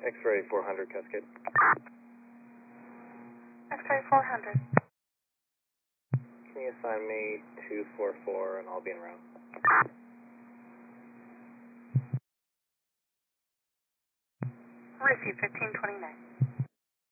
X-ray 400 Cascade. X-ray 400. Can you assign me 244 and I'll be en route? Receive 1529.